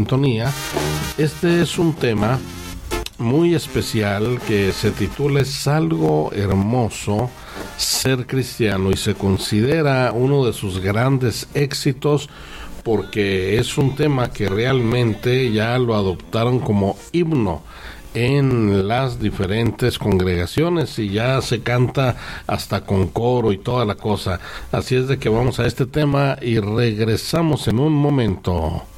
sintonía. Este es un tema muy especial que se titula "Es algo hermoso ser cristiano", y se considera uno de sus grandes éxitos porque es un tema que realmente ya lo adoptaron como himno en las diferentes congregaciones y ya se canta hasta con coro y toda la cosa. Así es de que vamos a este tema y regresamos en un momento.